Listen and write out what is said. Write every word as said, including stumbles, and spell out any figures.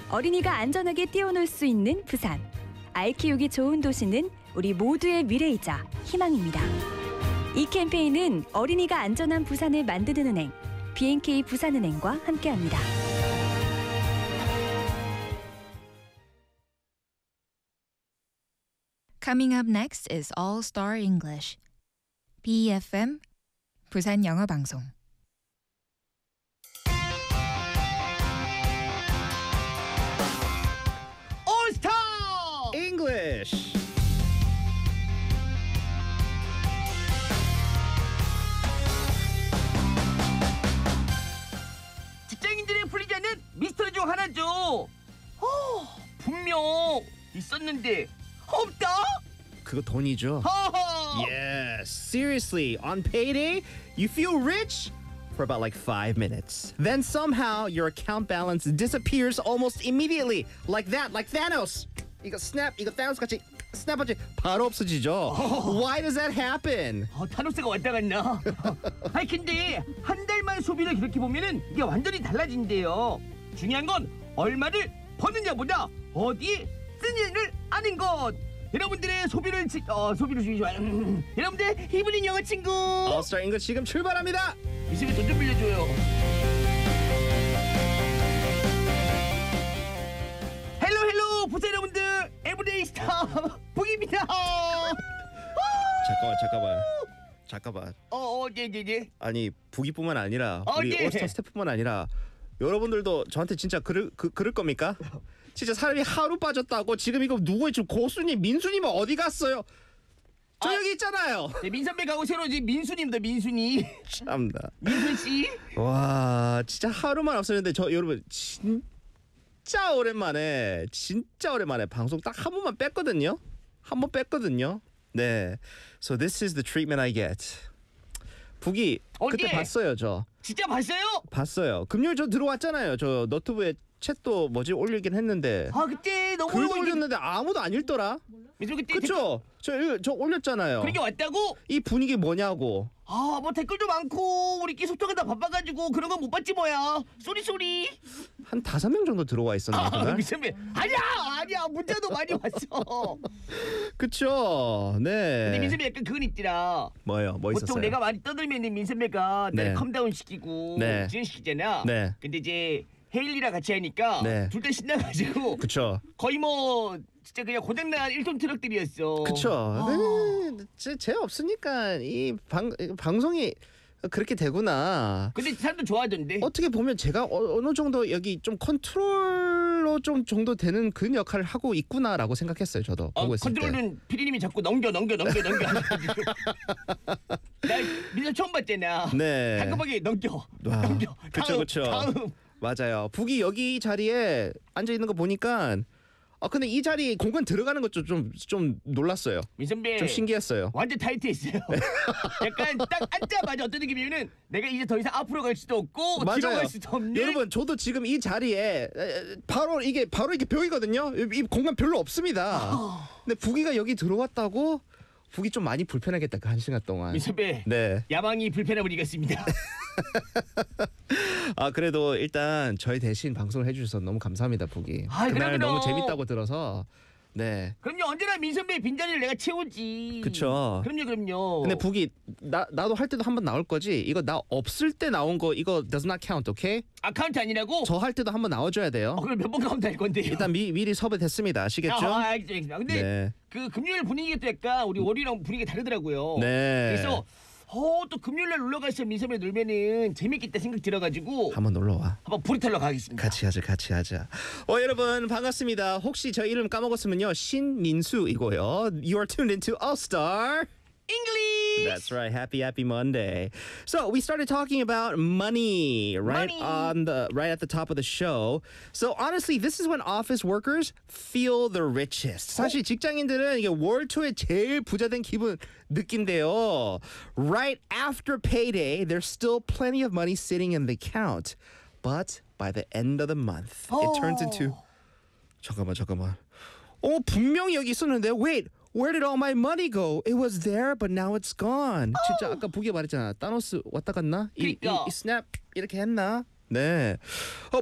어린이가 안전하게 뛰어놀 수 있는 부산. 아이 키우기 좋은 도시는 우리 모두의 미래이자 희망입니다. 이 캠페인은 어린이가 안전한 부산을 만드는 은행, 비엔케이 부산은행과 함께합니다. Coming up next is All Star English. 비이에프엠 부산 영어 방송. All Star English. 직장인들이 풀리지 않는 미스터리 중 하나죠. 어, 분명 있었는데 없다. 그거 돈이죠. 허허. Yes, seriously, on payday, you feel rich for about like five minutes. Then somehow your account balance disappears almost immediately. Like that, like Thanos. 이거 snap, 이거 Thanos 같이 snap하지 바로 없어지죠. Why does that happen? 어, 타노스가 왔다 갔나? 아니 근데 한 달만 소비를 그렇게 보면은 이게 완전히 달라진대요. 중요한 건 얼마를 버느냐보다 어디에 쓰느냐를 아는 것. 여러분들의 소비를 지, 어, 소비를 주기 좋아요. 음, 여러분들 히브린 영어 친구. All Star English 지금 출발합니다. 이 집에 돈 좀 빌려줘요. 헬로 헬로 부산 여러분들 에브리데이 스타 북입니다. 잠깐만, 잠깐만, 잠깐만. 어어 네네네. 아니 북이뿐만 아니라 어, 우리 네. 올스타 스태프뿐만 아니라 여러분들도 저한테 진짜 그럴 그, 그럴 겁니까? 진짜 사람이 하루 빠졌다고 지금 이거 누구 지금 고수님 민수님은 어디 갔어요? 저 아. 여기 있잖아요. 네, 민선배 가고 새로 이제 민수님입니다. 민순이. 참나. 민순 씨. 와 진짜 하루만 없었는데 저 여러분 진짜 오랜만에 진짜 오랜만에 방송 딱 한 번만 뺐거든요. 한 번 뺐거든요. 네. So this is the treatment I get. 북이 그때 어디? 봤어요 저. 진짜 봤어요? 봤어요. 금요일 저 들어왔잖아요. 저 너튜브에 챗도 뭐지 올리긴 했는데 아 그때 너무 글도 이게- 올렸는데 아무도 안 읽더라. 민수 그때 그쵸? 저, 일- 저 올렸잖아요. 댓글 그렇게 왔다고? 이 분위기 뭐냐고. 아 뭐 댓글도 많고 우리끼리 소통하다 바빠가지고 그런 건 못 봤지 뭐야. 쏘리 쏘리. 한 다섯 명 정도 들어와 있었는데 아 그날. 민선배 아니야 아니야 문자도 많이 왔어. 그쵸? 네. 근데 민선배 약간 그건 있더라. 뭐요? 뭐 있었어요? 보통 내가 많이 떠들면 민선배가 네. 나를 컴다운 시키고 네. 진행시키잖아. 네. 근데 이제 헤일리랑 같이 하니까 네. 둘 다 신나가지고 그쵸? 거의 뭐 진짜 그냥 고장난 일 톤 트럭들이었어. 그쵸? 아. 네, 제, 제 없으니까 이 방, 방송이 그렇게 되구나. 근데 사람도 좋아하던데. 어떻게 보면 제가 어, 어느 정도 여기 좀 컨트롤로 좀 정도 되는 그 역할을 하고 있구나라고 생각했어요. 저도 어, 보고 있을 때. 컨트롤은 피디님이 자꾸 넘겨 넘겨 넘겨 넘겨 하셔가지고 나 민서 처음 봤잖아. 네. 깔끔하게 넘겨 와, 넘겨. 그쵸, 다음, 그쵸. 다음. 맞아요. 북이 여기 자리에 앉아 있는 거 보니까 아 근데 이 자리 공간 들어가는 것도 좀 좀 놀랐어요. 민선배 좀 신기했어요. 완전 타이트했어요. 약간 딱 앉자마자 어떤 느낌이면은 내가 이제 더 이상 앞으로 갈 수도 없고 뒤로 갈 수도 없는. 여러분 저도 지금 이 자리에 에, 바로 이게 바로 이게 벽이거든요. 이, 이 공간 별로 없습니다. 근데 북이가 여기 들어왔다고 북이 좀 많이 불편하겠다 그 한 시간 동안. 민선배 네. 야망이 불편함을 이겼습니다. 아 그래도 일단 저희 대신 방송을 해주셔서 너무 감사합니다 북이. 아, 그날 그럼, 너무 그럼. 재밌다고 들어서. 네. 그럼요 언제나 민선배 빈자리를 내가 채우지. 그쵸. 그럼요 그럼요. 근데 북이 나 나도 할 때도 한번 나올 거지. 이거 나 없을 때 나온 거 이거 does not count, 오케이? 아카운트 아니라고? 저 할 때도 한번 나와줘야 돼요. 어, 그럼 몇 번 카운트 할 건데요? 일단 미 미리 섭외됐습니다. 아시겠죠? 아, 알겠습니다. 알겠습니다. 근데 네. 그 금요일 분위기가 또 약간 우리 월요일랑 분위기가 다르더라고요. 네. 그래서 어, 또 금요일 날 놀러 가서 민섭이 놀면은 재밌겠다 생각 들어가지고 한번 놀러 와. 한번 브리털러 가겠습니다. 같이 하자, 같이 하자. 어 여러분 반갑습니다. 혹시 저 이름 까먹었으면요 신민수이고요. You are tuned into All Star. English. That's right. Happy Happy Monday. So we started talking about money right Money. on the right at the top of the show. So honestly, this is when office workers feel the richest. 사실 직장인들은 이게 월 초에 제일 부자 된 기분 느낀대요. Right after payday, there's still plenty of money sitting in the account, but by the end of the month, it turns into 잠깐만 잠깐만. 어 분명히 여기 있었는데 wait. Where did all my money go? It was there, but now it's gone. 진짜 아까 보기에 말했잖아. 타노스 왔다 갔나? 이, 이, 그러니까. 이 스냅 이렇게 했나? 네. 어,